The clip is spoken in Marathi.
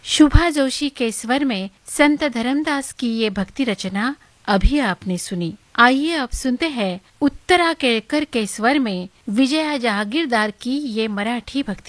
शुभा जोशी के स्वर में संत धर्मदास की ये भक्ति रचना अभी आपने सुनी। आइए अब सुनते हैं उत्तरा केळकर के स्वर में विजया जहागीरदार की ये मराठी भक्ति